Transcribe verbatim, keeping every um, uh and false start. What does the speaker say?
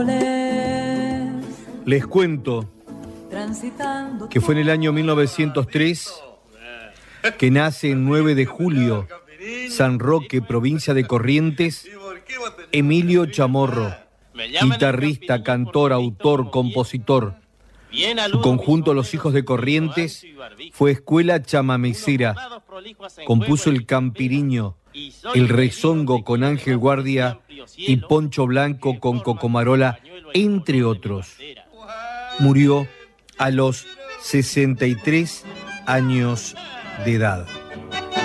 Les cuento que fue en el año mil novecientos tres que nace el nueve de julio, San Roque, provincia de Corrientes, Emilio Chamorro, guitarrista, cantor, autor, compositor. Su conjunto Los Hijos de Corrientes fue escuela chamamecera. Compuso el Campiriño, el Rezongo con Ángel Guardia y Poncho Blanco con Cocomarola, entre otros. Murió a los sesenta y tres años de edad.